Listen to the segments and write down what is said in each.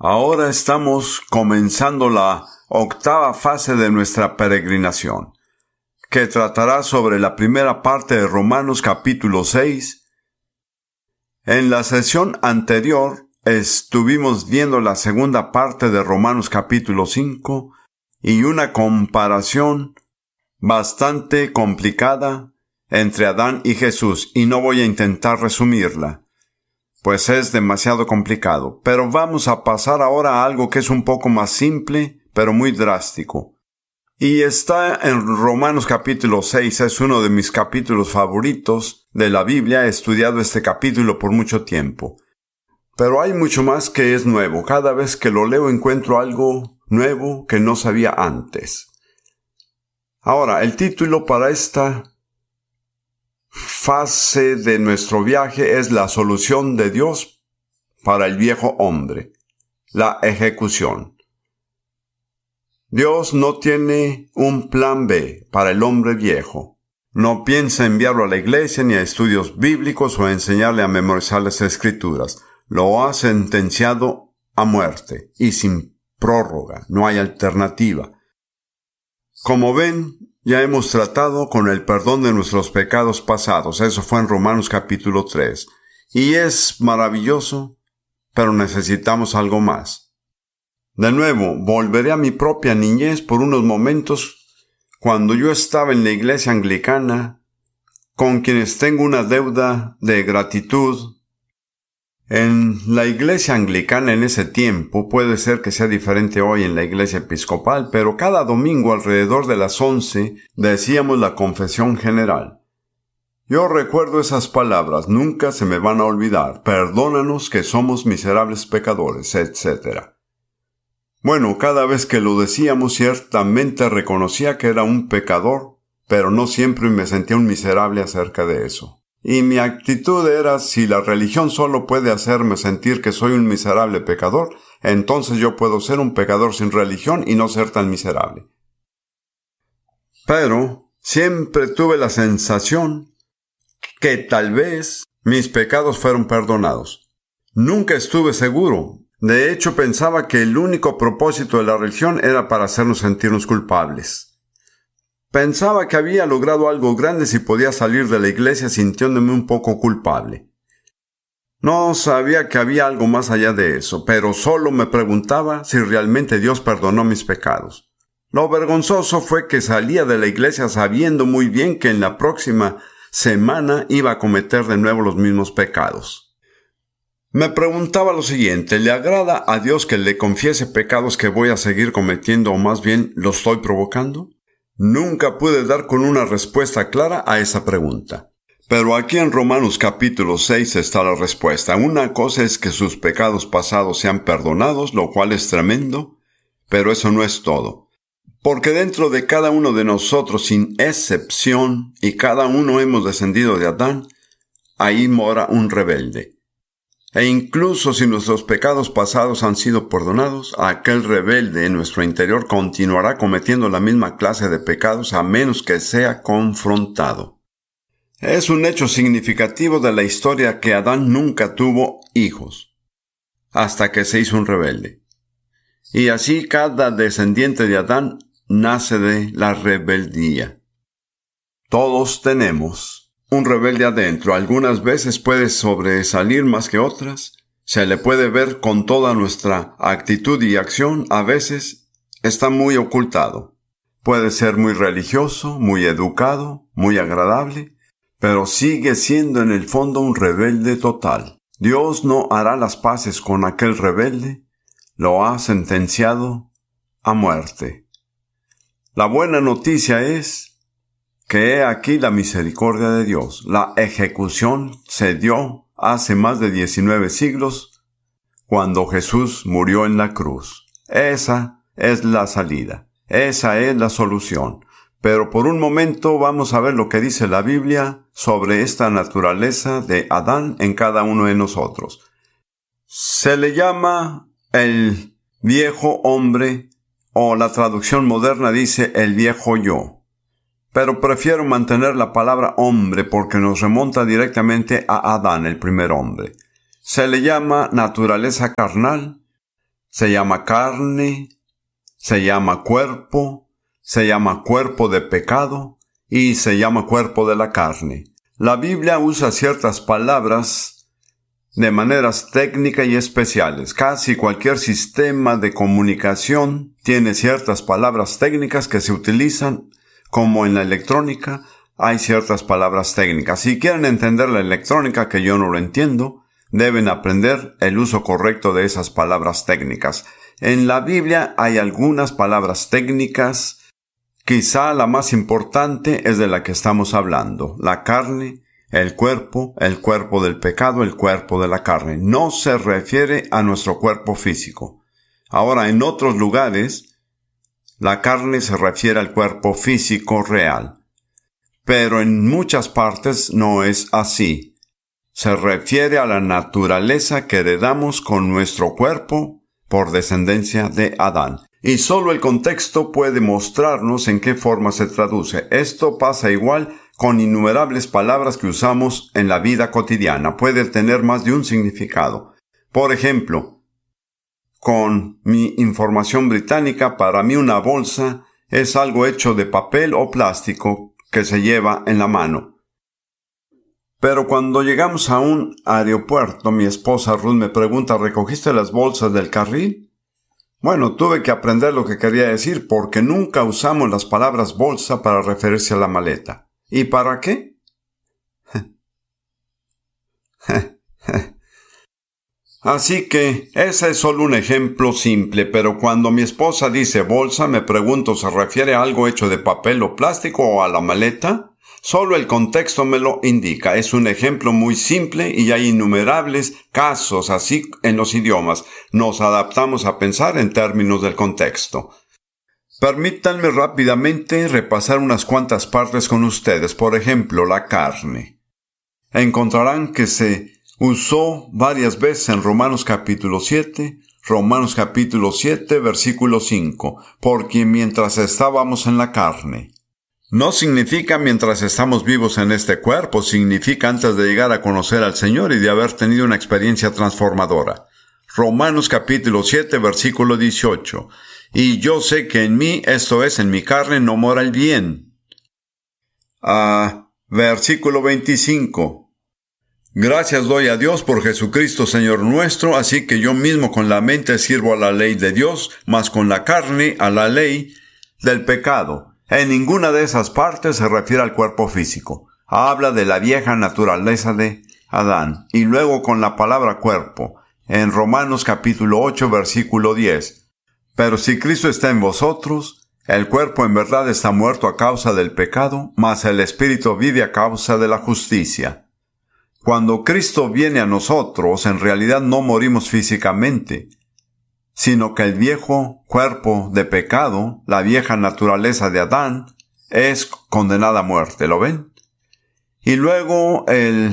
Ahora estamos comenzando la octava fase de nuestra peregrinación, que tratará sobre la primera parte de Romanos capítulo 6. En la sesión anterior estuvimos viendo la segunda parte de Romanos capítulo 5 y una comparación bastante complicada entre Adán y Jesús, y no voy a intentar resumirla, pues es demasiado complicado. Pero vamos a pasar ahora a algo que es un poco más simple, pero muy drástico. Y está en Romanos capítulo 6, es uno de mis capítulos favoritos de la Biblia. He estudiado este capítulo por mucho tiempo. Pero hay mucho más que es nuevo. Cada vez que lo leo encuentro algo nuevo que no sabía antes. Ahora, el título para esta fase de nuestro viaje es la solución de Dios para el viejo hombre, la ejecución. Dios no tiene un plan B para el hombre viejo. No piensa enviarlo a la iglesia ni a estudios bíblicos o enseñarle a memorizar las escrituras. Lo ha sentenciado a muerte y sin prórroga. No hay alternativa. Como ven, ya hemos tratado con el perdón de nuestros pecados pasados. Eso fue en Romanos capítulo 3. Y es maravilloso, pero necesitamos algo más. De nuevo, volveré a mi propia niñez por unos momentos cuando yo estaba en la iglesia anglicana, con quienes tengo una deuda de gratitud. En la iglesia anglicana en ese tiempo, puede ser que sea diferente hoy en la iglesia episcopal, pero cada domingo alrededor de las 11 decíamos la confesión general. Yo recuerdo esas palabras, nunca se me van a olvidar: perdónanos que somos miserables pecadores, etc. Bueno, cada vez que lo decíamos ciertamente reconocía que era un pecador, pero no siempre me sentía un miserable acerca de eso. Y mi actitud era: si la religión solo puede hacerme sentir que soy un miserable pecador, entonces yo puedo ser un pecador sin religión y no ser tan miserable. Pero siempre tuve la sensación que tal vez mis pecados fueron perdonados. Nunca estuve seguro. De hecho, pensaba que el único propósito de la religión era para hacernos sentirnos culpables. Pensaba que había logrado algo grande si podía salir de la iglesia sintiéndome un poco culpable. No sabía que había algo más allá de eso, pero solo me preguntaba si realmente Dios perdonó mis pecados. Lo vergonzoso fue que salía de la iglesia sabiendo muy bien que en la próxima semana iba a cometer de nuevo los mismos pecados. Me preguntaba lo siguiente: ¿le agrada a Dios que le confiese pecados que voy a seguir cometiendo, o más bien los estoy provocando? Nunca pude dar con una respuesta clara a esa pregunta. Pero aquí en Romanos capítulo 6 está la respuesta. Una cosa es que sus pecados pasados sean perdonados, lo cual es tremendo, pero eso no es todo. Porque dentro de cada uno de nosotros, sin excepción, y cada uno hemos descendido de Adán, ahí mora un rebelde. E incluso si nuestros pecados pasados han sido perdonados, aquel rebelde en nuestro interior continuará cometiendo la misma clase de pecados a menos que sea confrontado. Es un hecho significativo de la historia que Adán nunca tuvo hijos, hasta que se hizo un rebelde. Y así cada descendiente de Adán nace de la rebeldía. Todos tenemos un rebelde adentro. Algunas veces puede sobresalir más que otras. Se le puede ver con toda nuestra actitud y acción. A veces está muy ocultado. Puede ser muy religioso, muy educado, muy agradable, pero sigue siendo en el fondo un rebelde total. Dios no hará las paces con aquel rebelde. Lo ha sentenciado a muerte. La buena noticia es que he aquí la misericordia de Dios. La ejecución se dio hace más de 19 siglos, cuando Jesús murió en la cruz. Esa es la salida. Esa es la solución. Pero por un momento vamos a ver lo que dice la Biblia sobre esta naturaleza de Adán en cada uno de nosotros. Se le llama el viejo hombre, o la traducción moderna dice el viejo yo. Pero prefiero mantener la palabra hombre porque nos remonta directamente a Adán, el primer hombre. Se le llama naturaleza carnal, se llama carne, se llama cuerpo de pecado y se llama cuerpo de la carne. La Biblia usa ciertas palabras de maneras técnicas y especiales. Casi cualquier sistema de comunicación tiene ciertas palabras técnicas que se utilizan, como en la electrónica hay ciertas palabras técnicas. Si quieren entender la electrónica, que yo no lo entiendo, deben aprender el uso correcto de esas palabras técnicas. En la Biblia hay algunas palabras técnicas. Quizá la más importante es de la que estamos hablando: la carne, el cuerpo del pecado, el cuerpo de la carne. No se refiere a nuestro cuerpo físico. Ahora, en otros lugares, la carne se refiere al cuerpo físico real. Pero en muchas partes no es así. Se refiere a la naturaleza que heredamos con nuestro cuerpo por descendencia de Adán. Y solo el contexto puede mostrarnos en qué forma se traduce. Esto pasa igual con innumerables palabras que usamos en la vida cotidiana. Puede tener más de un significado. Por ejemplo, con mi información británica, para mí una bolsa es algo hecho de papel o plástico que se lleva en la mano. Pero cuando llegamos a un aeropuerto, mi esposa Ruth me pregunta: ¿recogiste las bolsas del carril? Bueno, tuve que aprender lo que quería decir, porque nunca usamos las palabras bolsa para referirse a la maleta. ¿Y para qué? Así que ese es solo un ejemplo simple, pero cuando mi esposa dice bolsa, me pregunto: ¿se refiere a algo hecho de papel o plástico o a la maleta? Solo el contexto me lo indica. Es un ejemplo muy simple y hay innumerables casos así en los idiomas. Nos adaptamos a pensar en términos del contexto. Permítanme rápidamente repasar unas cuantas partes con ustedes. Por ejemplo, la carne. Encontrarán que se usó varias veces en Romanos capítulo 7, versículo 5, porque mientras estábamos en la carne. No significa mientras estamos vivos en este cuerpo, significa antes de llegar a conocer al Señor y de haber tenido una experiencia transformadora. Romanos capítulo 7, versículo 18. Y yo sé que en mí, esto es, en mi carne, no mora el bien. Versículo 25. Gracias doy a Dios por Jesucristo Señor nuestro, así que yo mismo con la mente sirvo a la ley de Dios, mas con la carne a la ley del pecado. En ninguna de esas partes se refiere al cuerpo físico. Habla de la vieja naturaleza de Adán. Y luego con la palabra cuerpo, en Romanos capítulo 8, versículo 10. Pero si Cristo está en vosotros, el cuerpo en verdad está muerto a causa del pecado, mas el espíritu vive a causa de la justicia. Cuando Cristo viene a nosotros, en realidad no morimos físicamente, sino que el viejo cuerpo de pecado, la vieja naturaleza de Adán, es condenada a muerte. ¿Lo ven? Y luego el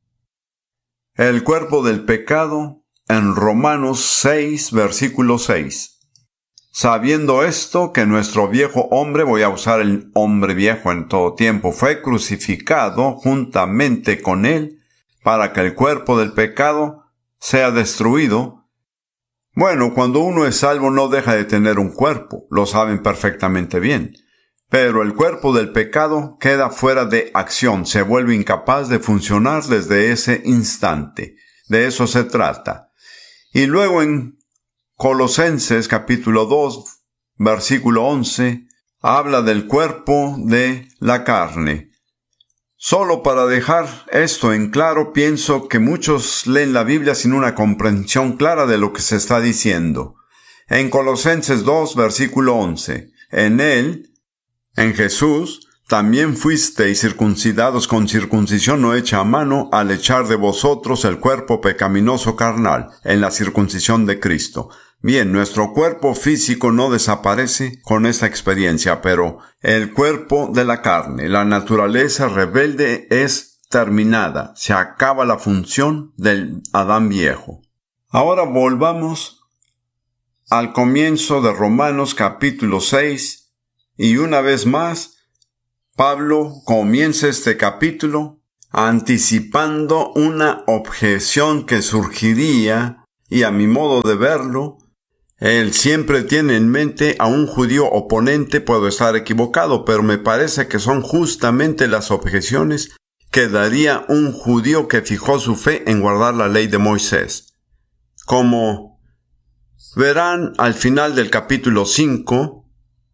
cuerpo del pecado en Romanos 6, versículo 6. Sabiendo esto, que nuestro viejo hombre, voy a usar el hombre viejo en todo tiempo, fue crucificado juntamente con él, para que el cuerpo del pecado sea destruido. Bueno, cuando uno es salvo no deja de tener un cuerpo, lo saben perfectamente bien. Pero el cuerpo del pecado queda fuera de acción, se vuelve incapaz de funcionar desde ese instante. De eso se trata. Y luego en Colosenses capítulo 2, versículo 11, habla del cuerpo de la carne. Solo para dejar esto en claro, pienso que muchos leen la Biblia sin una comprensión clara de lo que se está diciendo. En Colosenses 2, versículo 11, en él, en Jesús, también fuisteis circuncidados con circuncisión no hecha a mano, al echar de vosotros el cuerpo pecaminoso carnal, en la circuncisión de Cristo. Bien, nuestro cuerpo físico no desaparece con esta experiencia, pero el cuerpo de la carne, la naturaleza rebelde, es terminada. Se acaba la función del Adán viejo. Ahora volvamos al comienzo de Romanos capítulo 6, y una vez más, Pablo comienza este capítulo anticipando una objeción que surgiría, y a mi modo de verlo, Él siempre tiene en mente a un judío oponente. Puedo estar equivocado, pero me parece que son justamente las objeciones que daría un judío que fijó su fe en guardar la ley de Moisés. Como verán al final del capítulo 5,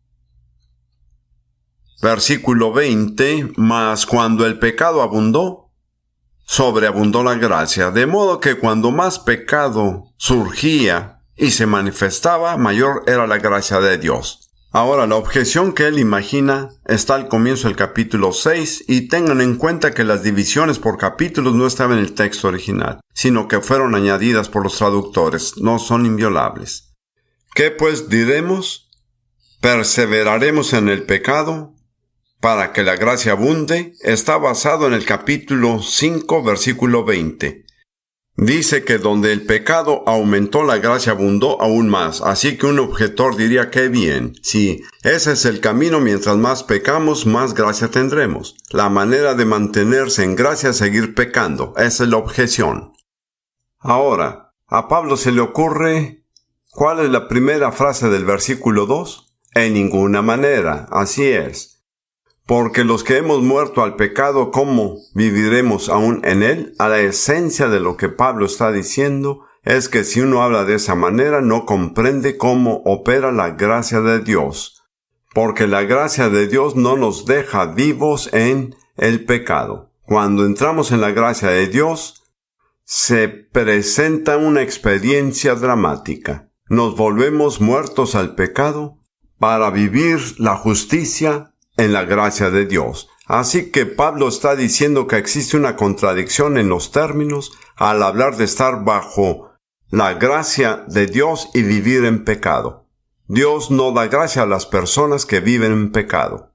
versículo 20, mas cuando el pecado abundó, sobreabundó la gracia, de modo que cuando más pecado surgía y se manifestaba, mayor era la gracia de Dios. Ahora, la objeción que él imagina está al comienzo del capítulo 6, y tengan en cuenta que las divisiones por capítulos no estaban en el texto original, sino que fueron añadidas por los traductores, no son inviolables. ¿Qué pues diremos? ¿Perseveraremos en el pecado para que la gracia abunde? Está basado en el capítulo 5, versículo 20. Dice que donde el pecado aumentó, la gracia abundó aún más. Así que un objetor diría, qué bien. Sí, ese es el camino. Mientras más pecamos, más gracia tendremos. La manera de mantenerse en gracia es seguir pecando. Esa es la objeción. Ahora, a Pablo se le ocurre, ¿cuál es la primera frase del versículo 2? En ninguna manera. Así es. Porque los que hemos muerto al pecado, ¿cómo viviremos aún en él? A la esencia de lo que Pablo está diciendo es que si uno habla de esa manera, no comprende cómo opera la gracia de Dios. Porque la gracia de Dios no nos deja vivos en el pecado. Cuando entramos en la gracia de Dios, se presenta una experiencia dramática. Nos volvemos muertos al pecado para vivir la justicia en la gracia de Dios. Así que Pablo está diciendo que existe una contradicción en los términos al hablar de estar bajo la gracia de Dios y vivir en pecado. Dios no da gracia a las personas que viven en pecado.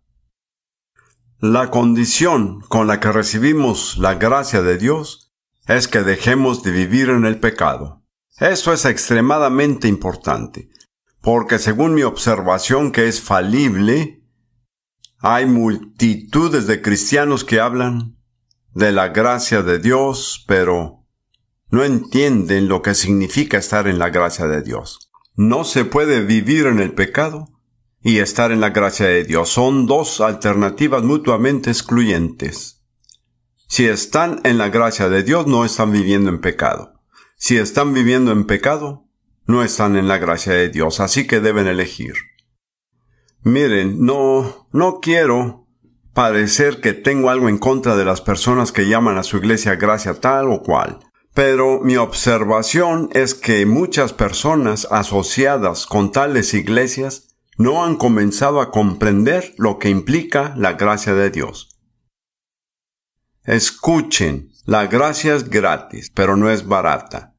La condición con la que recibimos la gracia de Dios es que dejemos de vivir en el pecado. Esto es extremadamente importante, porque según mi observación, que es falible, hay multitudes de cristianos que hablan de la gracia de Dios, pero no entienden lo que significa estar en la gracia de Dios. No se puede vivir en el pecado y estar en la gracia de Dios. Son dos alternativas mutuamente excluyentes. Si están en la gracia de Dios, no están viviendo en pecado. Si están viviendo en pecado, no están en la gracia de Dios. Así que deben elegir. Miren, no quiero parecer que tengo algo en contra de las personas que llaman a su iglesia gracia tal o cual, pero mi observación es que muchas personas asociadas con tales iglesias no han comenzado a comprender lo que implica la gracia de Dios. Escuchen, la gracia es gratis, pero no es barata.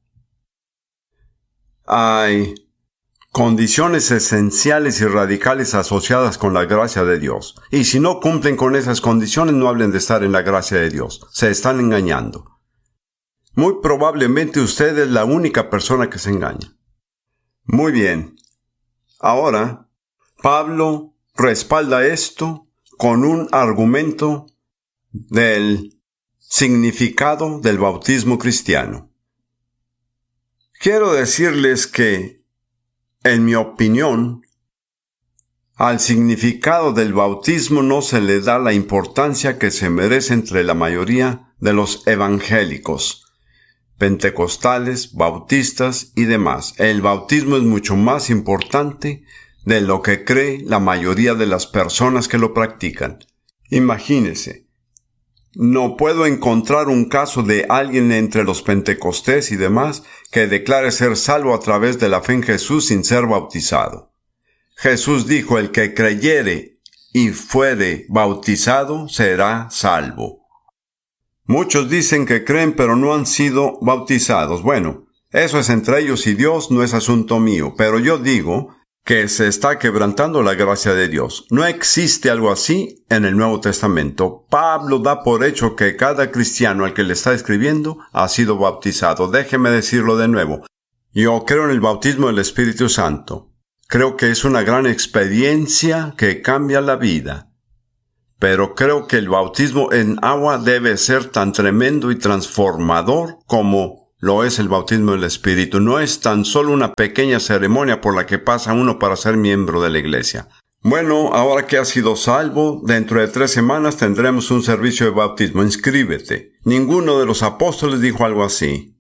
Hay condiciones esenciales y radicales asociadas con la gracia de Dios. Y si no cumplen con esas condiciones, no hablen de estar en la gracia de Dios. Se están engañando. Muy probablemente usted es la única persona que se engaña. Muy bien. Ahora, Pablo respalda esto con un argumento del significado del bautismo cristiano. Quiero decirles que, en mi opinión, al significado del bautismo no se le da la importancia que se merece entre la mayoría de los evangélicos, pentecostales, bautistas y demás. El bautismo es mucho más importante de lo que cree la mayoría de las personas que lo practican. Imagínese, no puedo encontrar un caso de alguien entre los pentecostés y demás que declare ser salvo a través de la fe en Jesús sin ser bautizado. Jesús dijo, el que creyere y fuere bautizado será salvo. Muchos dicen que creen pero no han sido bautizados. Bueno, eso es entre ellos y Dios, no es asunto mío, pero yo digo que se está quebrantando la gracia de Dios. No existe algo así en el Nuevo Testamento. Pablo da por hecho que cada cristiano al que le está escribiendo ha sido bautizado. Déjeme decirlo de nuevo. Yo creo en el bautismo del Espíritu Santo. Creo que es una gran experiencia que cambia la vida. Pero creo que el bautismo en agua debe ser tan tremendo y transformador como lo es el bautismo del Espíritu. No es tan solo una pequeña ceremonia por la que pasa uno para ser miembro de la iglesia. Bueno, ahora que has sido salvo, dentro de 3 semanas tendremos un servicio de bautismo. Inscríbete. Ninguno de los apóstoles dijo algo así.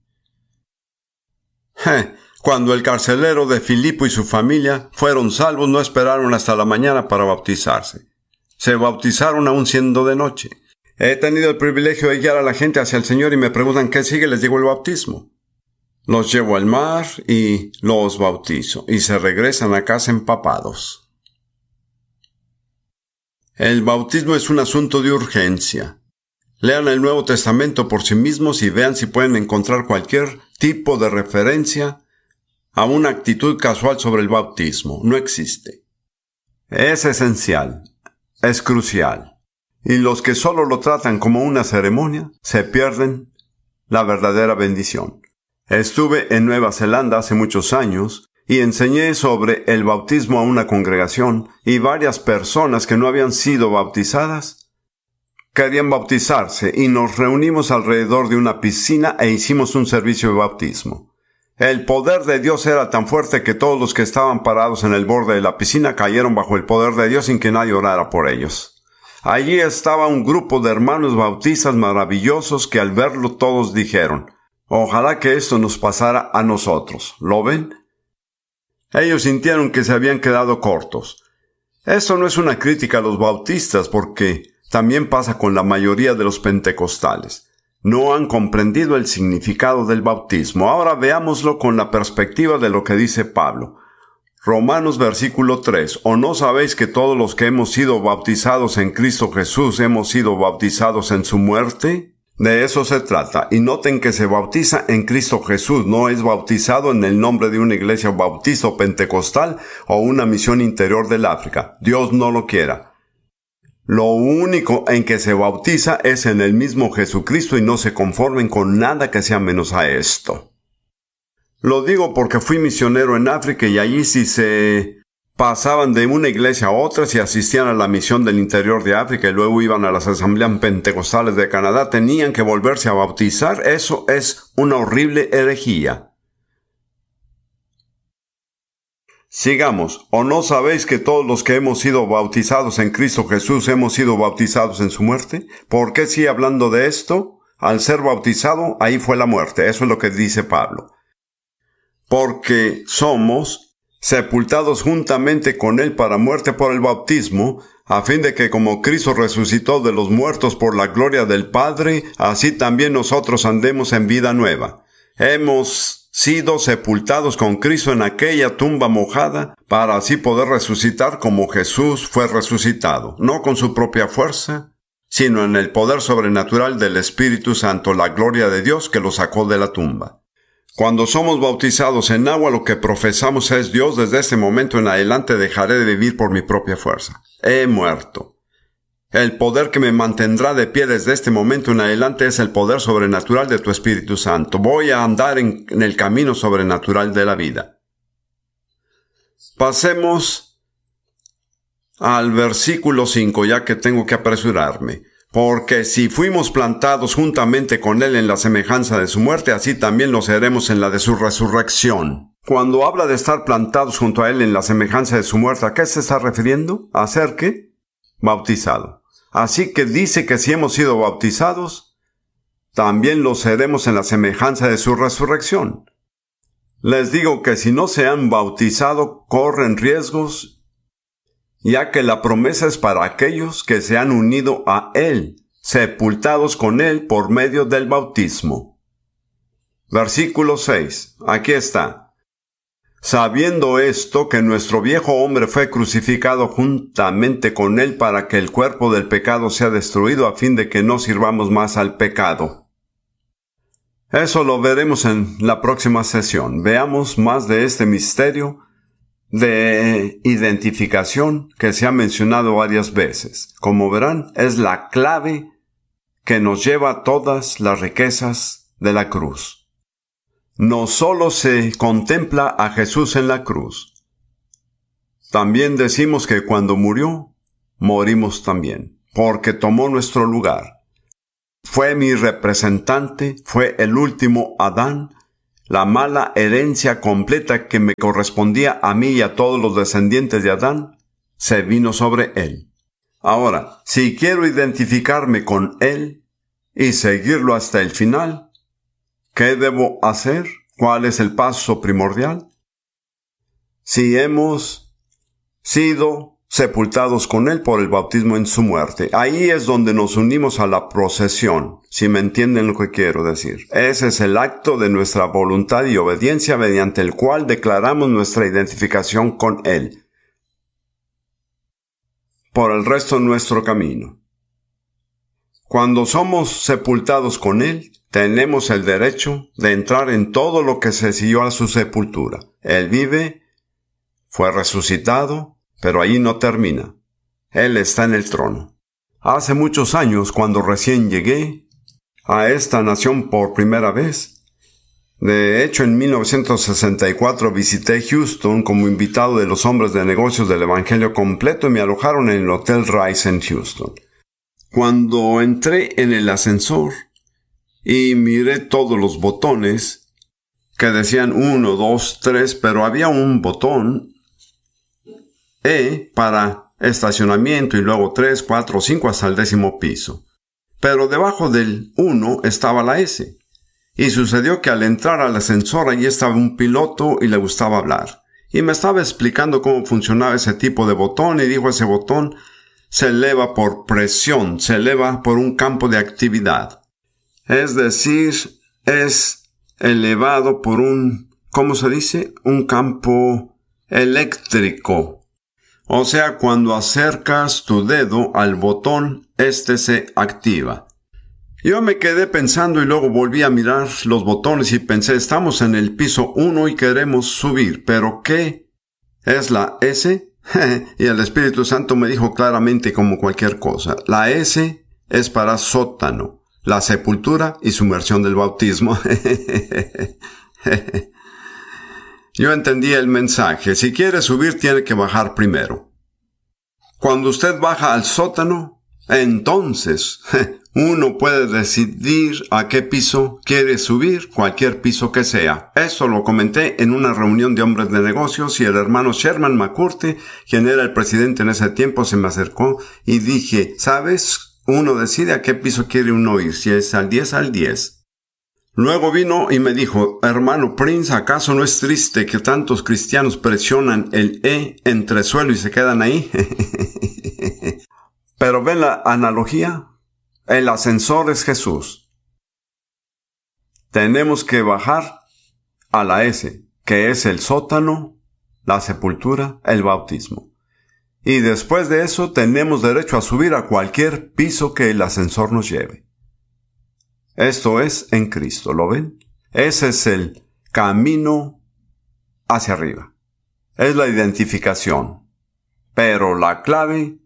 Cuando el carcelero de Filipo y su familia fueron salvos, no esperaron hasta la mañana para bautizarse. Se bautizaron aún siendo de noche. He tenido el privilegio de guiar a la gente hacia el Señor y me preguntan qué sigue, les digo el bautismo. Los llevo al mar y los bautizo, y se regresan a casa empapados. El bautismo es un asunto de urgencia. Lean el Nuevo Testamento por sí mismos y vean si pueden encontrar cualquier tipo de referencia a una actitud casual sobre el bautismo. No existe. Es esencial, es crucial. Y los que solo lo tratan como una ceremonia, se pierden la verdadera bendición. Estuve en Nueva Zelanda hace muchos años y enseñé sobre el bautismo a una congregación, y varias personas que no habían sido bautizadas querían bautizarse, y nos reunimos alrededor de una piscina e hicimos un servicio de bautismo. El poder de Dios era tan fuerte que todos los que estaban parados en el borde de la piscina cayeron bajo el poder de Dios sin que nadie orara por ellos. Allí estaba un grupo de hermanos bautistas maravillosos que al verlo todos dijeron: ojalá que esto nos pasara a nosotros. ¿Lo ven? Ellos sintieron que se habían quedado cortos. Esto no es una crítica a los bautistas, porque también pasa con la mayoría de los pentecostales. No han comprendido el significado del bautismo. Ahora veámoslo con la perspectiva de lo que dice Pablo. Romanos versículo 3. ¿O no sabéis que todos los que hemos sido bautizados en Cristo Jesús hemos sido bautizados en su muerte? De eso se trata. Y noten que se bautiza en Cristo Jesús. No es bautizado en el nombre de una iglesia bautista o pentecostal o una misión interior del África. Dios no lo quiera. Lo único en que se bautiza es en el mismo Jesucristo, y no se conformen con nada que sea menos a esto. Lo digo porque fui misionero en África, y allí si se pasaban de una iglesia a otra, si asistían a la misión del interior de África y luego iban a las asambleas pentecostales de Canadá, tenían que volverse a bautizar. Eso es una horrible herejía. Sigamos. ¿O no sabéis que todos los que hemos sido bautizados en Cristo Jesús hemos sido bautizados en su muerte? ¿Por qué sigue hablando de esto? Al ser bautizado, ahí fue la muerte. Eso es lo que dice Pablo. Porque somos sepultados juntamente con Él para muerte por el bautismo, a fin de que como Cristo resucitó de los muertos por la gloria del Padre, así también nosotros andemos en vida nueva. Hemos sido sepultados con Cristo en aquella tumba mojada, para así poder resucitar como Jesús fue resucitado, no con su propia fuerza, sino en el poder sobrenatural del Espíritu Santo, la gloria de Dios que lo sacó de la tumba. Cuando somos bautizados en agua, lo que profesamos es: Dios, desde este momento en adelante dejaré de vivir por mi propia fuerza. He muerto. El poder que me mantendrá de pie desde este momento en adelante es el poder sobrenatural de tu Espíritu Santo. Voy a andar en el camino sobrenatural de la vida. Pasemos al versículo 5, ya que tengo que apresurarme. Porque si fuimos plantados juntamente con Él en la semejanza de su muerte, así también lo seremos en la de su resurrección. Cuando habla de estar plantados junto a Él en la semejanza de su muerte, ¿a qué se está refiriendo? ¿A ser qué? Bautizado. Así que dice que si hemos sido bautizados, también lo seremos en la semejanza de su resurrección. Les digo que si no se han bautizado, corren riesgos, ya que la promesa es para aquellos que se han unido a Él, sepultados con Él por medio del bautismo. Versículo 6. Aquí está. Sabiendo esto, que nuestro viejo hombre fue crucificado juntamente con Él para que el cuerpo del pecado sea destruido, a fin de que no sirvamos más al pecado. Eso lo veremos en la próxima sesión. Veamos más de este misterio de identificación que se ha mencionado varias veces. Como verán, es la clave que nos lleva a todas las riquezas de la cruz. No solo se contempla a Jesús en la cruz, también decimos que cuando murió, morimos también, porque tomó nuestro lugar. fue mi representante, fue el último Adán. La mala herencia completa que me correspondía a mí y a todos los descendientes de Adán se vino sobre él. Ahora, si quiero identificarme con él y seguirlo hasta el final, ¿qué debo hacer? ¿Cuál es el paso primordial? Si hemos sido sepultados con él por el bautismo en su muerte, ahí es donde nos unimos a la procesión, si me entienden lo que quiero decir. Ese es el acto de nuestra voluntad y obediencia mediante el cual declaramos nuestra identificación con él por el resto de nuestro camino. Cuando somos sepultados con él, tenemos el derecho de entrar en todo lo que se siguió a su sepultura. Él vive, fue resucitado, pero allí no termina. Él está en el trono. Hace muchos años, cuando recién llegué a esta nación por primera vez, de hecho en 1964 visité Houston como invitado de los hombres de negocios del Evangelio completo y me alojaron en el Hotel Rise en Houston. Cuando entré en el ascensor y miré todos los botones que decían 1, 2, 3, pero había un botón E para estacionamiento y luego 3, 4, 5 hasta el 10º piso. Pero debajo del 1 estaba la S. Y sucedió que al entrar al ascensor allí estaba un piloto y le gustaba hablar. Y me estaba explicando cómo funcionaba ese tipo de botón y dijo: ese botón se eleva por presión, se eleva por un campo de actividad. Es decir, es elevado por un, ¿cómo se dice? Un campo eléctrico. O sea, cuando acercas tu dedo al botón, este se activa. Yo me quedé pensando y luego volví a mirar los botones y pensé, estamos en el piso 1 y queremos subir, ¿pero qué es la S? Y el Espíritu Santo me dijo claramente como cualquier cosa, la S es para sótano, la sepultura y sumersión del bautismo. Yo entendí el mensaje, si quiere subir tiene que bajar primero. Cuando usted baja al sótano, entonces uno puede decidir a qué piso quiere subir, cualquier piso que sea. Esto lo comenté en una reunión de hombres de negocios y el hermano Sherman McCurdy, quien era el presidente en ese tiempo, se me acercó y dije, ¿sabes? Uno decide a qué piso quiere uno ir, si es al 10, al 10. Luego vino y me dijo, hermano Prince, ¿acaso no es triste que tantos cristianos presionan el E entre suelo y se quedan ahí? Pero ven la analogía. El ascensor es Jesús. Tenemos que bajar a la S, que es el sótano, la sepultura, el bautismo. Y después de eso tenemos derecho a subir a cualquier piso que el ascensor nos lleve. Esto es en Cristo, ¿lo ven? Ese es el camino hacia arriba. Es la identificación. Pero la clave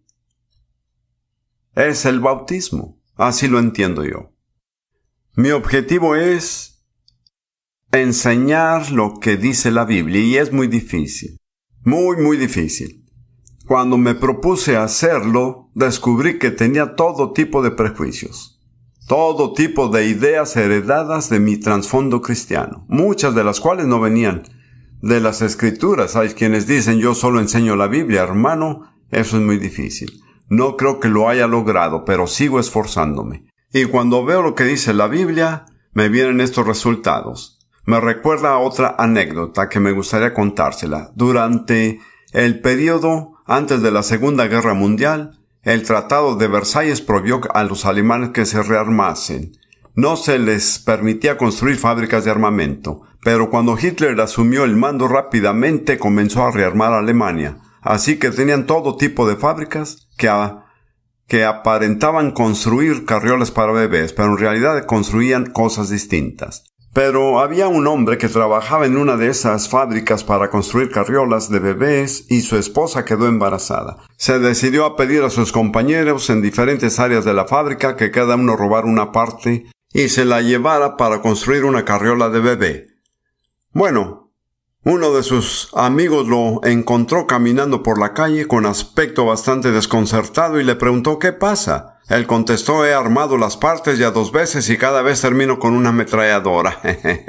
es el bautismo. Así lo entiendo yo. Mi objetivo es enseñar lo que dice la Biblia y es muy difícil. Muy, muy difícil. Cuando me propuse hacerlo, descubrí que tenía todo tipo de prejuicios. Todo tipo de ideas heredadas de mi trasfondo cristiano, muchas de las cuales no venían de las Escrituras. Hay quienes dicen, yo solo enseño la Biblia, hermano, eso es muy difícil. No creo que lo haya logrado, pero sigo esforzándome. Y cuando veo lo que dice la Biblia, me vienen estos resultados. Me recuerda a otra anécdota que me gustaría contársela. Durante el periodo antes de la Segunda Guerra Mundial, el Tratado de Versalles prohibió a los alemanes que se rearmasen. No se les permitía construir fábricas de armamento, pero cuando Hitler asumió el mando rápidamente comenzó a rearmar a Alemania. Así que tenían todo tipo de fábricas que aparentaban construir carriolas para bebés, pero en realidad construían cosas distintas. Pero había un hombre que trabajaba en una de esas fábricas para construir carriolas de bebés y su esposa quedó embarazada. Se decidió a pedir a sus compañeros en diferentes áreas de la fábrica que cada uno robara una parte y se la llevara para construir una carriola de bebé. Bueno, Uno de sus amigos lo encontró caminando por la calle con aspecto bastante desconcertado y le preguntó ¿qué pasa? Él contestó: he armado las partes ya 2 veces y cada vez termino con una ametralladora.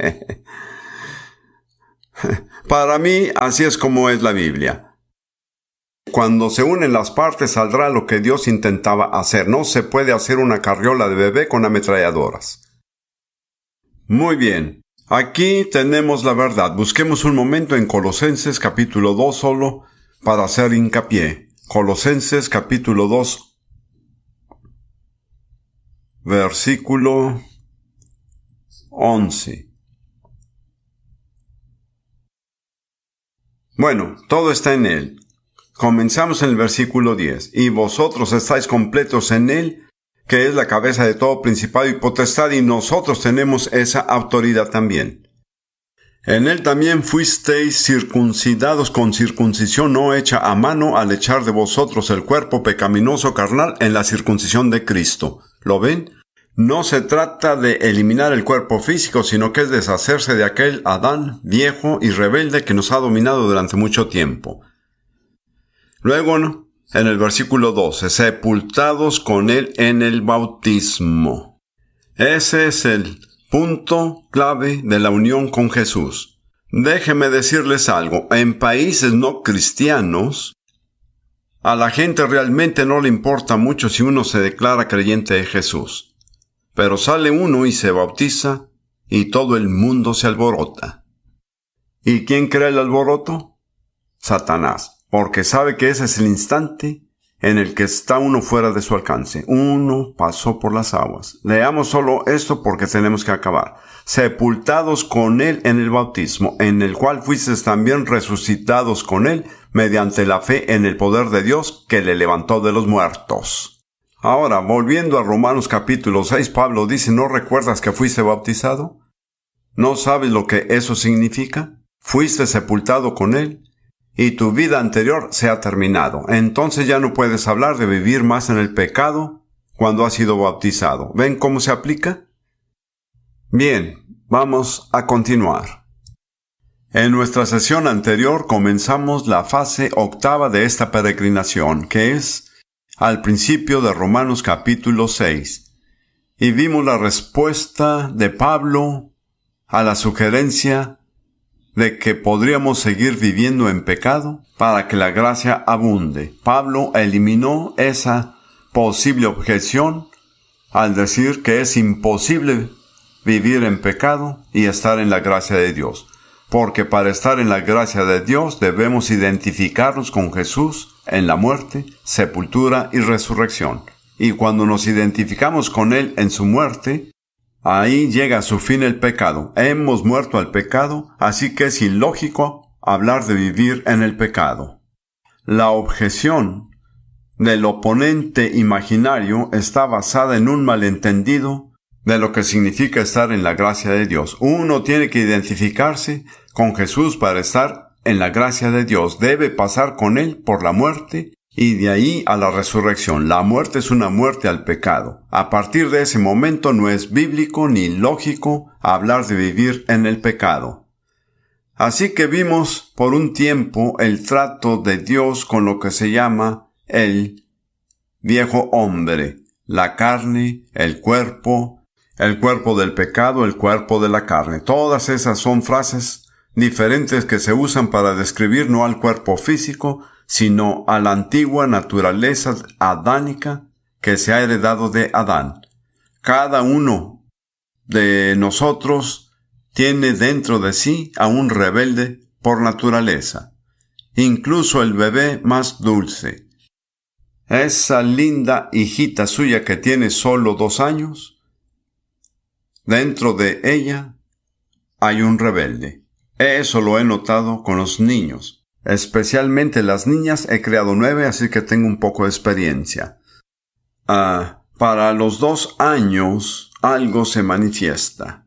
Para mí, así es como es la Biblia. Cuando se unen las partes saldrá lo que Dios intentaba hacer. No se puede hacer una carriola de bebé con ametralladoras. Muy bien. Aquí tenemos la verdad. Busquemos un momento en Colosenses capítulo 2 solo para hacer hincapié. Colosenses capítulo 2, versículo 11. Bueno, todo está en Él. Comenzamos en el versículo 10. Y vosotros estáis completos en Él, que es la cabeza de todo principado y potestad, y nosotros tenemos esa autoridad también. En Él también fuisteis circuncidados con circuncisión no hecha a mano, al echar de vosotros el cuerpo pecaminoso carnal en la circuncisión de Cristo. ¿Lo ven? No se trata de eliminar el cuerpo físico, sino que es deshacerse de aquel Adán viejo y rebelde que nos ha dominado durante mucho tiempo. Luego, en el versículo 12, sepultados con Él en el bautismo. Ese es el punto clave de la unión con Jesús. Déjenme decirles algo. En países no cristianos, a la gente realmente no le importa mucho si uno se declara creyente de Jesús. Pero sale uno y se bautiza y todo el mundo se alborota. ¿Y quién crea el alboroto? Satanás, porque sabe que ese es el instante en el que está uno fuera de su alcance. Uno pasó por las aguas. Leamos solo esto porque tenemos que acabar. Sepultados con Él en el bautismo, en el cual fuisteis también resucitados con Él mediante la fe en el poder de Dios que le levantó de los muertos. Ahora, volviendo a Romanos capítulo 6, Pablo dice: ¿no recuerdas que fuiste bautizado? ¿No sabes lo que eso significa? Fuiste sepultado con Él y tu vida anterior se ha terminado. Entonces ya no puedes hablar de vivir más en el pecado cuando has sido bautizado. ¿Ven cómo se aplica? Bien, vamos a continuar. En nuestra sesión anterior comenzamos la fase 8 de esta peregrinación, que es al principio de Romanos capítulo 6, y vimos la respuesta de Pablo a la sugerencia de que podríamos seguir viviendo en pecado para que la gracia abunde. Pablo eliminó esa posible objeción al decir que es imposible vivir en pecado y estar en la gracia de Dios, porque para estar en la gracia de Dios debemos identificarnos con Jesús en la muerte, sepultura y resurrección. Y cuando nos identificamos con Él en su muerte, ahí llega a su fin el pecado. Hemos muerto al pecado, así que es ilógico hablar de vivir en el pecado. La objeción del oponente imaginario está basada en un malentendido de lo que significa estar en la gracia de Dios. Uno tiene que identificarse con Jesús para estar en la gracia de Dios. Debe pasar con Él por la muerte y de ahí a la resurrección. La muerte es una muerte al pecado. A partir de ese momento no es bíblico ni lógico hablar de vivir en el pecado. Así que vimos por un tiempo el trato de Dios con lo que se llama el viejo hombre, la carne, el cuerpo del pecado, el cuerpo de la carne. Todas esas son frases diferentes que se usan para describir no al cuerpo físico, sino a la antigua naturaleza adánica que se ha heredado de Adán. Cada uno de nosotros tiene dentro de sí a un rebelde por naturaleza, incluso el bebé más dulce. Esa linda hijita suya que tiene solo 2 años, dentro de ella hay un rebelde. Eso lo he notado con los niños. Especialmente las niñas. He creado 9, así que tengo un poco de experiencia. Para los 2 años, algo se manifiesta.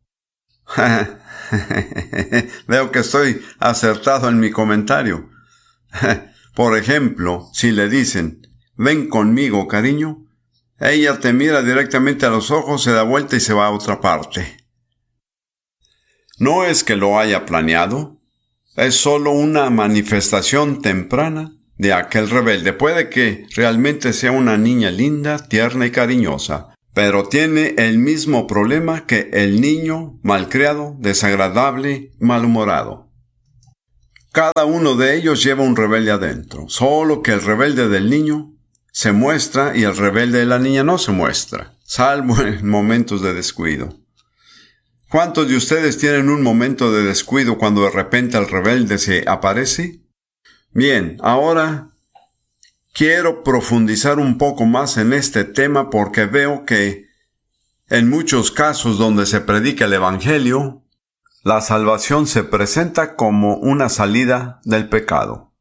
Veo que estoy acertado en mi comentario. Por ejemplo, si le dicen: ven conmigo, cariño, ella te mira directamente a los ojos, se da vuelta y se va a otra parte. No es que lo haya planeado, Es solo una manifestación temprana de aquel rebelde. Puede que realmente sea una niña linda, tierna y cariñosa, pero tiene el mismo problema que el niño malcriado, desagradable, malhumorado. Cada uno de ellos lleva un rebelde adentro, solo que el rebelde del niño se muestra y el rebelde de la niña no se muestra, salvo en momentos de descuido. ¿Cuántos de ustedes tienen un momento de descuido cuando de repente el rebelde se aparece? Bien, ahora quiero profundizar un poco más en este tema porque veo que en muchos casos donde se predica el Evangelio, la salvación se presenta como una salida del pecado,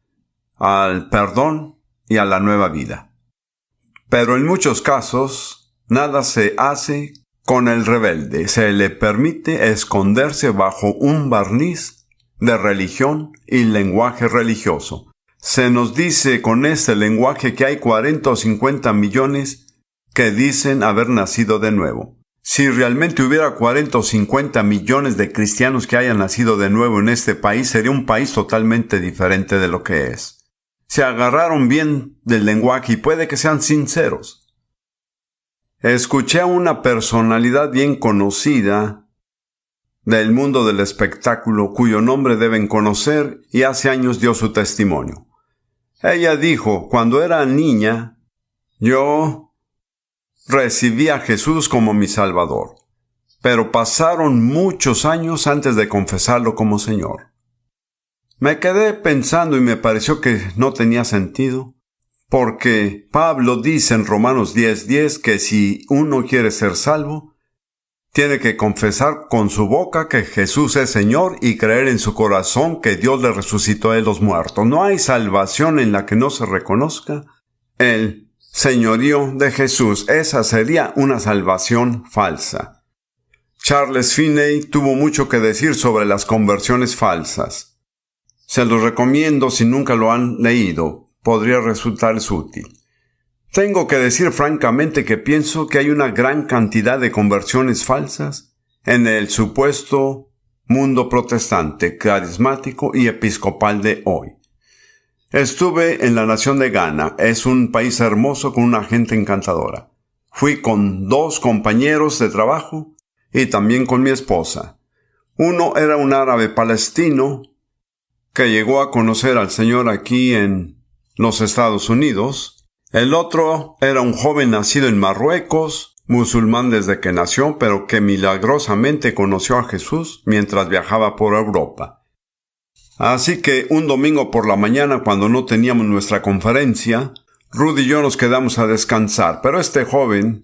al perdón y a la nueva vida. Pero en muchos casos, nada se hace con el rebelde. Se le permite esconderse bajo un barniz de religión y lenguaje religioso. Se nos dice con este lenguaje que hay 40 o 50 millones que dicen haber nacido de nuevo. Si realmente hubiera 40 o 50 millones de cristianos que hayan nacido de nuevo en este país, sería un país totalmente diferente de lo que es. Se agarraron bien del lenguaje y puede que sean sinceros. Escuché a una personalidad bien conocida del mundo del espectáculo, cuyo nombre deben conocer, y hace años dio su testimonio. Ella dijo, cuando era niña, yo recibí a Jesús como mi Salvador, pero pasaron muchos años antes de confesarlo como Señor. Me quedé pensando y me pareció que no tenía sentido, porque Pablo dice en Romanos 10:10 que si uno quiere ser salvo, tiene que confesar con su boca que Jesús es Señor y creer en su corazón que Dios le resucitó de los muertos. No hay salvación en la que no se reconozca el señorío de Jesús. Esa sería una salvación falsa. Charles Finney tuvo mucho que decir sobre las conversiones falsas. Se los recomiendo si nunca lo han leído. Podría resultarles útil. Tengo que decir francamente que pienso que hay una gran cantidad de conversiones falsas en el supuesto mundo protestante, carismático y episcopal de hoy. Estuve en la nación de Ghana. Es un país hermoso con una gente encantadora. Fui con 2 compañeros de trabajo y también con mi esposa. Uno era un árabe palestino que llegó a conocer al Señor aquí en los Estados Unidos. El otro era un joven nacido en Marruecos, musulmán desde que nació, pero que milagrosamente conoció a Jesús mientras viajaba por Europa. Así que un domingo por la mañana, cuando no teníamos nuestra conferencia, Rudy y yo nos quedamos a descansar, pero este joven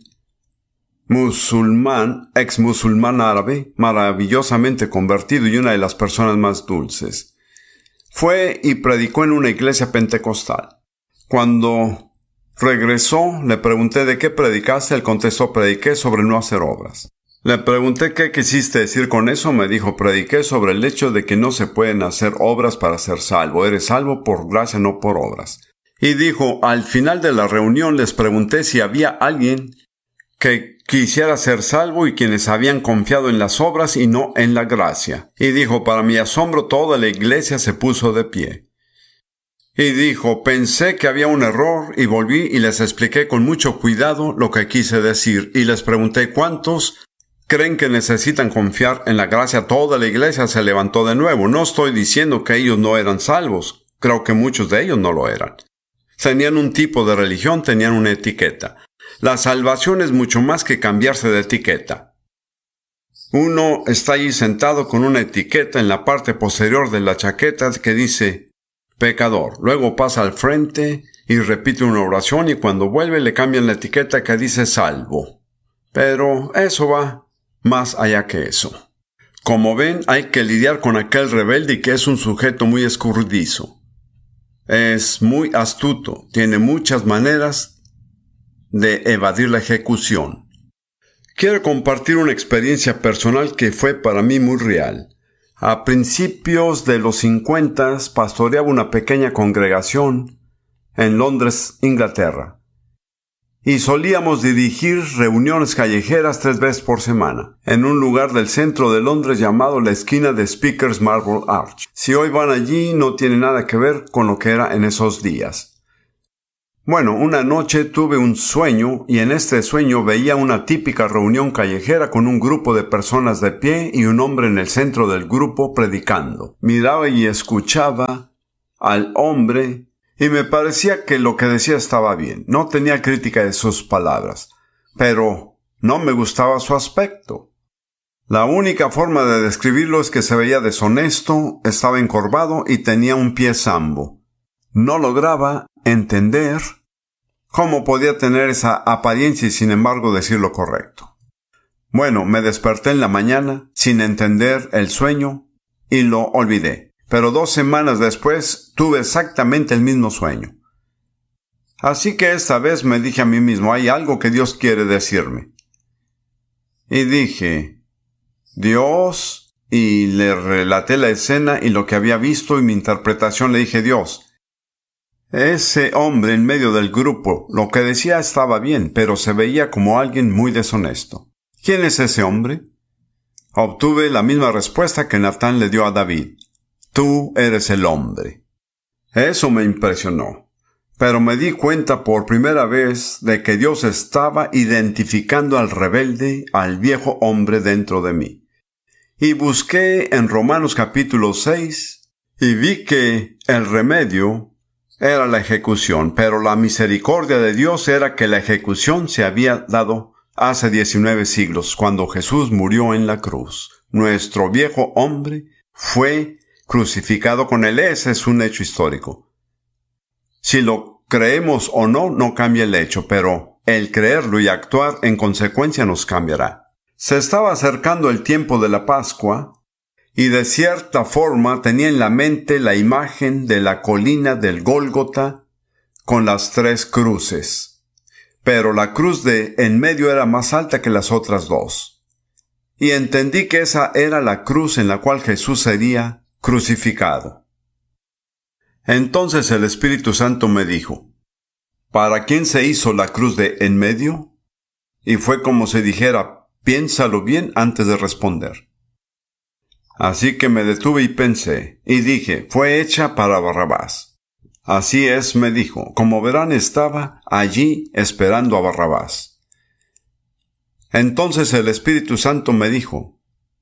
musulmán, ex musulmán árabe, maravillosamente convertido y una de las personas más dulces, fue y predicó en una iglesia pentecostal. Cuando regresó, le pregunté de qué predicaste. Él contestó, prediqué sobre no hacer obras. Le pregunté qué quisiste decir con eso. Me dijo, prediqué sobre el hecho de que no se pueden hacer obras para ser salvo. Eres salvo por gracia, no por obras. Y dijo, al final de la reunión les pregunté si había alguien que quisiera ser salvo y quienes habían confiado en las obras y no en la gracia. Y dijo, para mi asombro, toda la iglesia se puso de pie. Y dijo, pensé que había un error y volví y les expliqué con mucho cuidado lo que quise decir. Y les pregunté, ¿cuántos creen que necesitan confiar en la gracia? Toda la iglesia se levantó de nuevo. No estoy diciendo que ellos no eran salvos. Creo que muchos de ellos no lo eran. Tenían un tipo de religión, tenían una etiqueta. La salvación es mucho más que cambiarse de etiqueta. Uno está allí sentado con una etiqueta en la parte posterior de la chaqueta que dice pecador. Luego pasa al frente y repite una oración y cuando vuelve le cambian la etiqueta que dice salvo. Pero eso va más allá que eso. Como ven, hay que lidiar con aquel rebelde y que es un sujeto muy escurridizo. Es muy astuto, tiene muchas maneras de evadir la ejecución. Quiero compartir una experiencia personal que fue para mí muy real. A principios de los 50 pastoreaba una pequeña congregación en Londres, Inglaterra. y solíamos dirigir reuniones callejeras 3 veces por semana, en un lugar del centro de Londres llamado la esquina de Speaker's Marble Arch. Si hoy van allí, no tiene nada que ver con lo que era en esos días. Bueno, una noche tuve un sueño y en este sueño veía una típica reunión callejera con un grupo de personas de pie y un hombre en el centro del grupo predicando. Miraba y escuchaba al hombre y me parecía que lo que decía estaba bien. No tenía crítica de sus palabras, pero no me gustaba su aspecto. La única forma de describirlo es que se veía deshonesto, estaba encorvado y tenía un pie zambo. No lograba entender cómo podía tener esa apariencia y sin embargo decir lo correcto. Bueno, me desperté en la mañana sin entender el sueño y lo olvidé. Pero 2 semanas después tuve exactamente el mismo sueño. Así que esta vez me dije a mí mismo, hay algo que Dios quiere decirme. Y dije, Dios, y le relaté la escena y lo que había visto y mi interpretación. Le dije, Dios, ese hombre en medio del grupo, lo que decía estaba bien, pero se veía como alguien muy deshonesto. ¿Quién es ese hombre? Obtuve la misma respuesta que Natán le dio a David. Tú eres el hombre. Eso me impresionó, pero me di cuenta por primera vez de que Dios estaba identificando al rebelde, al viejo hombre dentro de mí. Y busqué en Romanos capítulo 6 y vi que el remedio era la ejecución, pero la misericordia de Dios era que la ejecución se había dado hace 19 siglos, cuando Jesús murió en la cruz. Nuestro viejo hombre fue crucificado con él. Ese es un hecho histórico. Si lo creemos o no, no cambia el hecho, pero el creerlo y actuar en consecuencia nos cambiará. Se estaba acercando el tiempo de la Pascua, y de cierta forma tenía en la mente la imagen de la colina del Gólgota con las 3 cruces. Pero la cruz de en medio era más alta que las otras 2. Y entendí que esa era la cruz en la cual Jesús sería crucificado. Entonces el Espíritu Santo me dijo, ¿para quién se hizo la cruz de en medio? Y fue como si dijera, piénsalo bien antes de responder. Así que me detuve y pensé, y dije, fue hecha para Barrabás. Así es, me dijo, como verán estaba allí esperando a Barrabás. Entonces el Espíritu Santo me dijo,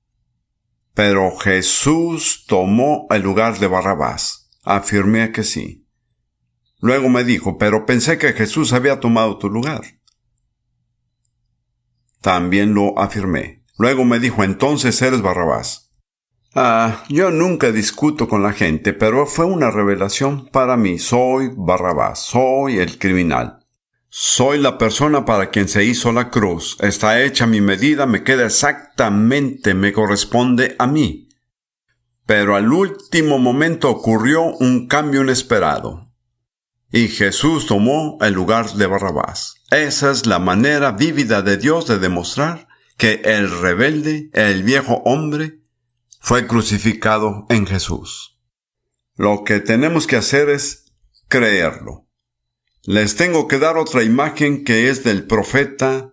pero Jesús tomó el lugar de Barrabás. Afirmé que sí. Luego me dijo, pero pensé que Jesús había tomado tu lugar. También lo afirmé. Luego me dijo, entonces eres Barrabás. Yo nunca discuto con la gente, pero fue una revelación para mí. Soy Barrabás, soy el criminal. Soy la persona para quien se hizo la cruz. Está hecha mi medida, me queda exactamente, me corresponde a mí. Pero al último momento ocurrió un cambio inesperado. Y Jesús tomó el lugar de Barrabás. Esa es la manera vívida de Dios de demostrar que el rebelde, el viejo hombre, fue crucificado en Jesús. Lo que tenemos que hacer es creerlo. Les tengo que dar otra imagen que es del profeta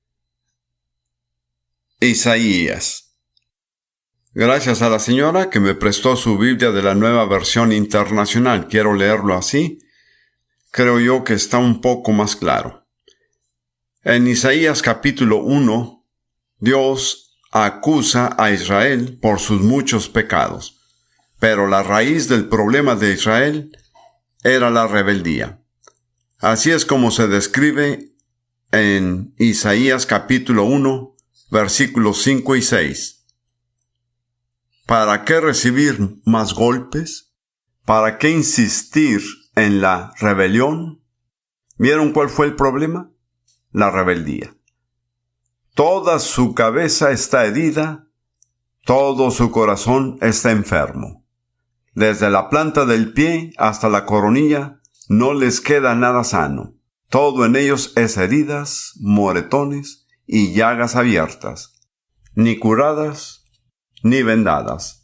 Isaías. Gracias a la señora que me prestó su Biblia de la Nueva Versión Internacional. Quiero leerlo así. Creo yo que está un poco más claro. En Isaías capítulo 1, Dios acusa a Israel por sus muchos pecados, pero la raíz del problema de Israel era la rebeldía. Así es como se describe en Isaías capítulo 1, versículos 5 y 6. ¿Para qué recibir más golpes? ¿Para qué insistir en la rebelión? ¿Vieron cuál fue el problema? La rebeldía. Toda su cabeza está herida, todo su corazón está enfermo. Desde la planta del pie hasta la coronilla no les queda nada sano. Todo en ellos es heridas, moretones y llagas abiertas, ni curadas ni vendadas.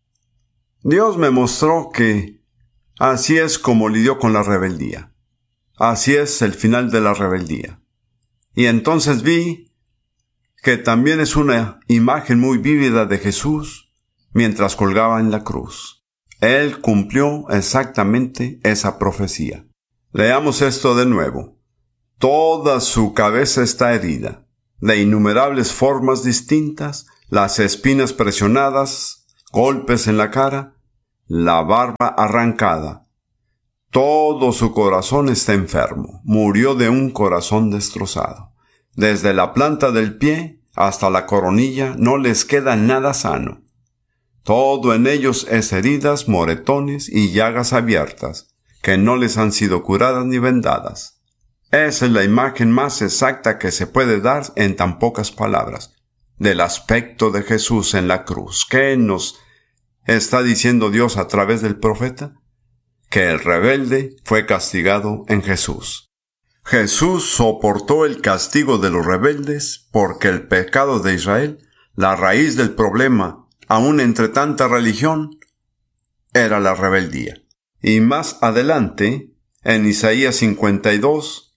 Dios me mostró que así es como lidió con la rebeldía. Así es el final de la rebeldía. Y entonces vi que también es una imagen muy vívida de Jesús mientras colgaba en la cruz. Él cumplió exactamente esa profecía. Leamos esto de nuevo. Toda su cabeza está herida, de innumerables formas distintas, las espinas presionadas, golpes en la cara, la barba arrancada. Todo su corazón está enfermo. Murió de un corazón destrozado. Desde la planta del pie hasta la coronilla no les queda nada sano. Todo en ellos es heridas, moretones y llagas abiertas, que no les han sido curadas ni vendadas. Esa es la imagen más exacta que se puede dar en tan pocas palabras del aspecto de Jesús en la cruz. ¿Qué nos está diciendo Dios a través del profeta? Que el rebelde fue castigado en Jesús. Jesús soportó el castigo de los rebeldes porque el pecado de Israel, la raíz del problema, aún entre tanta religión, era la rebeldía. Y más adelante, en Isaías 52,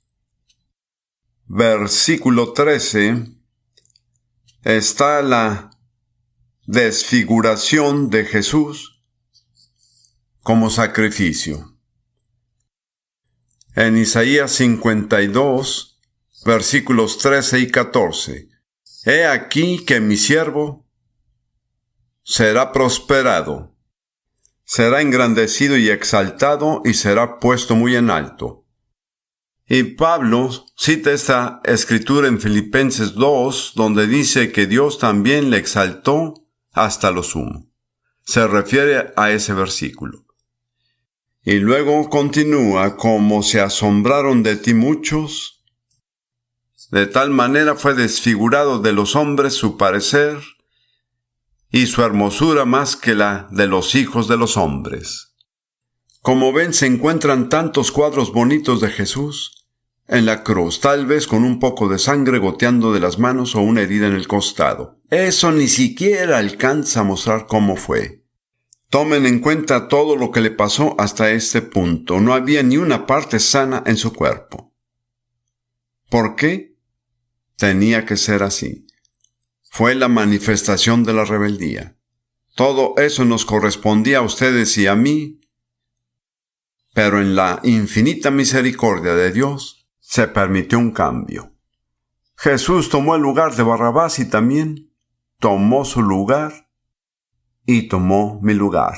versículo 13, está la desfiguración de Jesús como sacrificio. En Isaías 52, versículos 13 y 14, He aquí que mi siervo será prosperado, será engrandecido y exaltado y será puesto muy en alto. Y Pablo cita esta escritura en Filipenses 2, donde dice que Dios también le exaltó hasta lo sumo. Se refiere a ese versículo. Y luego continúa, como se asombraron de ti muchos, de tal manera fue desfigurado de los hombres su parecer, y su hermosura más que la de los hijos de los hombres. Como ven, se encuentran tantos cuadros bonitos de Jesús en la cruz, tal vez con un poco de sangre goteando de las manos o una herida en el costado. Eso ni siquiera alcanza a mostrar cómo fue. Tomen en cuenta todo lo que le pasó hasta este punto. No había ni una parte sana en su cuerpo. ¿Por qué? Tenía que ser así. Fue la manifestación de la rebeldía. Todo eso nos correspondía a ustedes y a mí, pero en la infinita misericordia de Dios se permitió un cambio. Jesús tomó el lugar de Barrabás y también tomó su lugar y tomó mi lugar.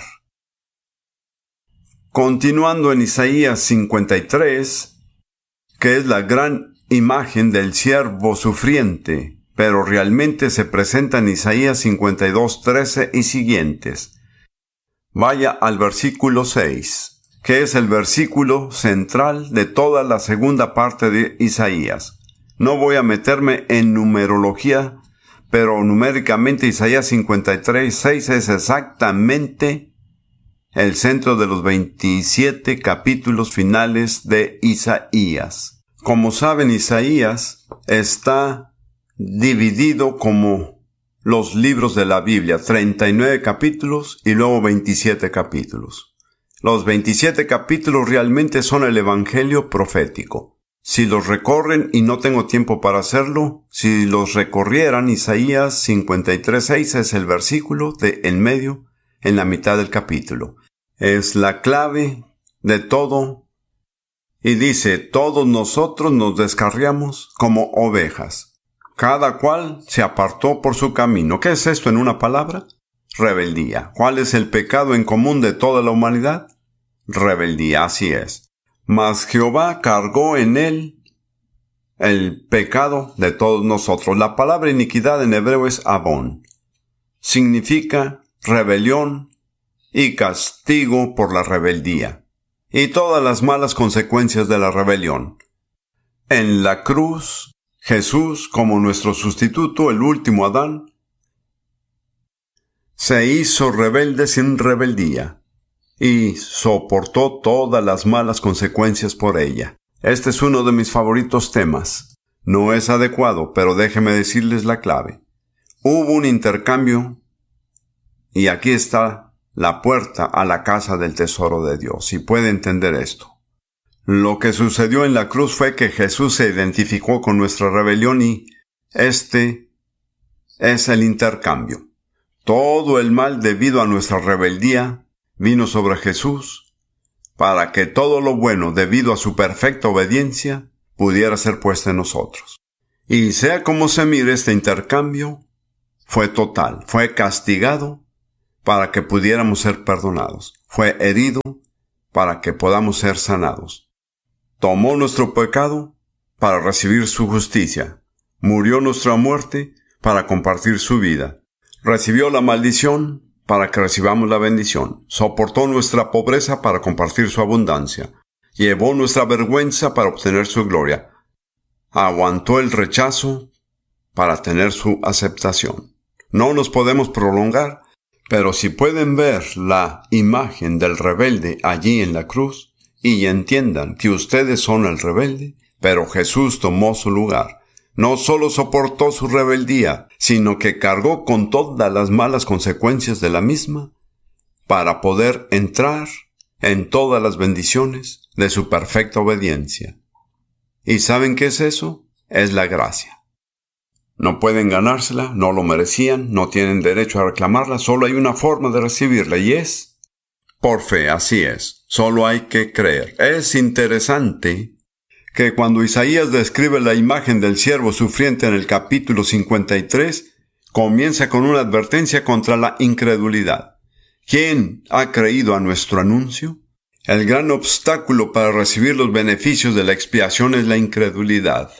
Continuando en Isaías 53, que es la gran imagen del siervo sufriente, pero realmente se presenta en Isaías 52, 13 y siguientes. Vaya al versículo 6, que es el versículo central de toda la segunda parte de Isaías. No voy a meterme en numerología, pero numéricamente Isaías 53, 6 es exactamente el centro de los 27 capítulos finales de Isaías. Como saben, Isaías está dividido como los libros de la Biblia, 39 capítulos y luego 27 capítulos. Los 27 capítulos realmente son el Evangelio profético. Si los recorren, y no tengo tiempo para hacerlo, si los recorrieran, Isaías 53:6 es el versículo de en medio, en la mitad del capítulo. Es la clave de todo, y dice, todos nosotros nos descarriamos como ovejas. Cada cual se apartó por su camino. ¿Qué es esto en una palabra? Rebeldía. ¿Cuál es el pecado en común de toda la humanidad? Rebeldía, así es. Mas Jehová cargó en él el pecado de todos nosotros. La palabra iniquidad en hebreo es abón. Significa rebelión y castigo por la rebeldía, y todas las malas consecuencias de la rebelión. En la cruz, Jesús, como nuestro sustituto, el último Adán, se hizo rebelde sin rebeldía y soportó todas las malas consecuencias por ella. Este es uno de mis favoritos temas. No es adecuado, pero déjeme decirles la clave. Hubo un intercambio y aquí está la puerta a la casa del tesoro de Dios. Si puede entender esto. Lo que sucedió en la cruz fue que Jesús se identificó con nuestra rebelión y este es el intercambio. Todo el mal debido a nuestra rebeldía vino sobre Jesús para que todo lo bueno debido a su perfecta obediencia pudiera ser puesto en nosotros. Y sea como se mire, este intercambio fue total, fue castigado para que pudiéramos ser perdonados, fue herido para que podamos ser sanados. Tomó nuestro pecado para recibir su justicia, murió nuestra muerte para compartir su vida, recibió la maldición para que recibamos la bendición, soportó nuestra pobreza para compartir su abundancia, llevó nuestra vergüenza para obtener su gloria, aguantó el rechazo para tener su aceptación. No nos podemos prolongar, pero si pueden ver la imagen del rebelde allí en la cruz, y entiendan que ustedes son el rebelde, pero Jesús tomó su lugar. No solo soportó su rebeldía, sino que cargó con todas las malas consecuencias de la misma para poder entrar en todas las bendiciones de su perfecta obediencia. ¿Y saben qué es eso? Es la gracia. No pueden ganársela, no lo merecían, no tienen derecho a reclamarla, solo hay una forma de recibirla y es por fe, así es. Solo hay que creer. Es interesante que cuando Isaías describe la imagen del siervo sufriente en el capítulo 53, comienza con una advertencia contra la incredulidad. ¿Quién ha creído a nuestro anuncio? El gran obstáculo para recibir los beneficios de la expiación es la incredulidad.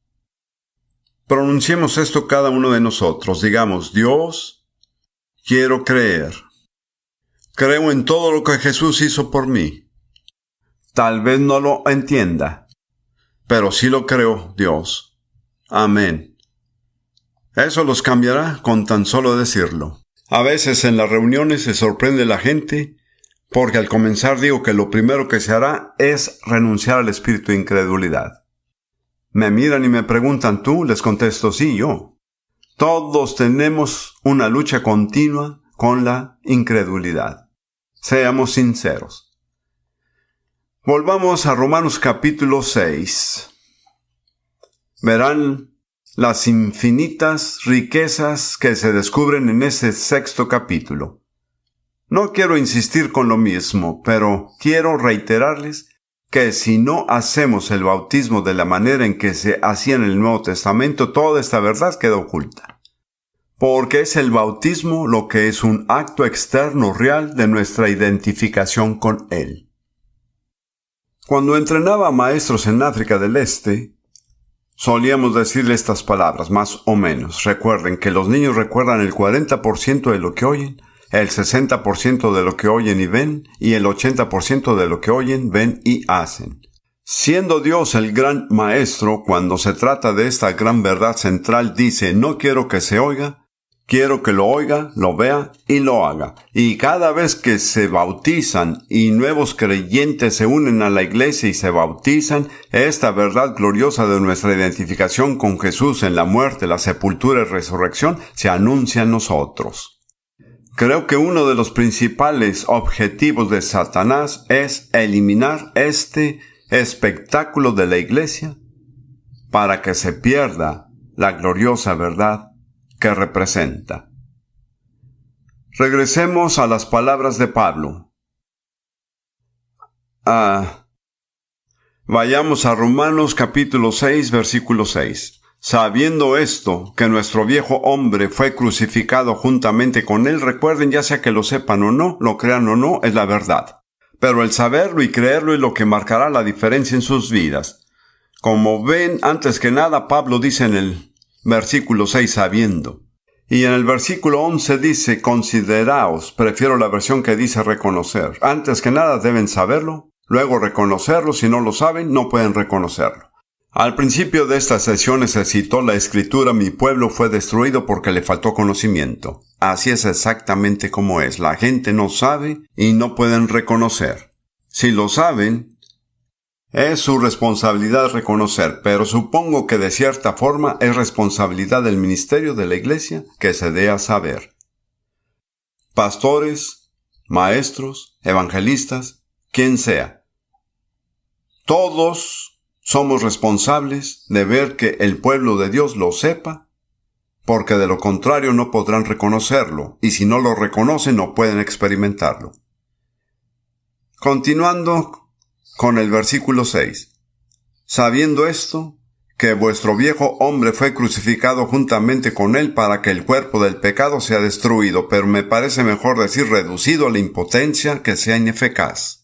Pronunciemos esto cada uno de nosotros. Digamos, Dios, quiero creer. Creo en todo lo que Jesús hizo por mí. Tal vez no lo entienda, pero sí lo creo, Dios. Amén. Eso los cambiará con tan solo decirlo. A veces en las reuniones se sorprende la gente porque al comenzar digo que lo primero que se hará es renunciar al espíritu de incredulidad. Me miran y me preguntan, ¿tú? Les contesto, sí, yo. Todos tenemos una lucha continua con la incredulidad. Seamos sinceros. Volvamos a Romanos capítulo 6. Verán las infinitas riquezas que se descubren en ese 6º capítulo. No quiero insistir con lo mismo, pero quiero reiterarles que si no hacemos el bautismo de la manera en que se hacía en el Nuevo Testamento, toda esta verdad queda oculta. Porque es el bautismo lo que es un acto externo real de nuestra identificación con Él. Cuando entrenaba maestros en África del Este, solíamos decirle estas palabras, más o menos. Recuerden que los niños recuerdan el 40% de lo que oyen, el 60% de lo que oyen y ven, y el 80% de lo que oyen, ven y hacen. Siendo Dios el gran maestro, cuando se trata de esta gran verdad central, dice, no quiero que se oiga, quiero que lo oiga, lo vea y lo haga. Y cada vez que se bautizan y nuevos creyentes se unen a la iglesia y se bautizan, esta verdad gloriosa de nuestra identificación con Jesús en la muerte, la sepultura y resurrección se anuncia en nosotros. Creo que uno de los principales objetivos de Satanás es eliminar este espectáculo de la iglesia para que se pierda la gloriosa verdad que representa. Regresemos a las palabras de Pablo. Vayamos a Romanos capítulo 6, versículo 6. Sabiendo esto, que nuestro viejo hombre fue crucificado juntamente con él, recuerden, ya sea que lo sepan o no, lo crean o no, es la verdad. Pero el saberlo y creerlo es lo que marcará la diferencia en sus vidas. Como ven, antes que nada, Pablo dice en el versículo 6, sabiendo. Y en el versículo 11 dice, consideraos, prefiero la versión que dice reconocer. Antes que nada deben saberlo, luego reconocerlo. Si no lo saben, no pueden reconocerlo. Al principio de estas sesiones se citó la escritura, mi pueblo fue destruido porque le faltó conocimiento. Así es exactamente como es. La gente no sabe y no pueden reconocer. Si lo saben, es su responsabilidad reconocer, pero supongo que de cierta forma es responsabilidad del ministerio de la iglesia que se dé a saber. Pastores, maestros, evangelistas, quien sea. Todos somos responsables de ver que el pueblo de Dios lo sepa, porque de lo contrario no podrán reconocerlo, y si no lo reconocen no pueden experimentarlo. Continuando con el versículo 6. Sabiendo esto, que vuestro viejo hombre fue crucificado juntamente con él para que el cuerpo del pecado sea destruido, pero me parece mejor decir reducido a la impotencia, que sea ineficaz.